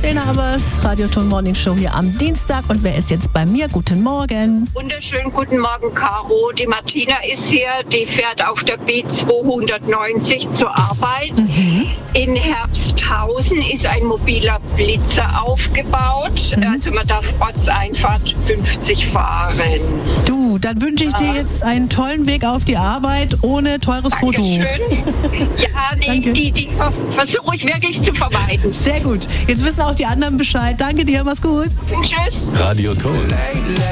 Lena Abbers, Radioton Morning Show hier am Dienstag. Und wer ist jetzt bei mir? Guten Morgen. Wunderschönen guten Morgen, Caro. Die Martina ist hier, die fährt auf der B290 zur Arbeit. In Herbsthausen ist ein mobiler Blitzer aufgebaut. Also man darf Ortseinfahrt 50 fahren. Du, dann wünsche ich dir jetzt einen tollen Weg auf die Arbeit ohne teures Foto. Dankeschön. Ja, die versuche ich wirklich zu vermeiden. Sehr gut. Jetzt wissen auch die anderen Bescheid. Danke dir, mach's gut. Tschüss. Radioton.